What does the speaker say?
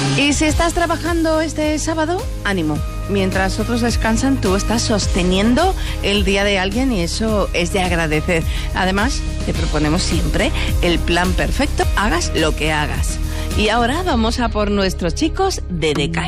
Y si estás trabajando este sábado, ánimo. Mientras otros descansan, tú estás sosteniendo el día de alguien y eso es de agradecer. Además, te proponemos siempre el plan perfecto, hagas lo que hagas. Y ahora vamos a por nuestros chicos de Decay.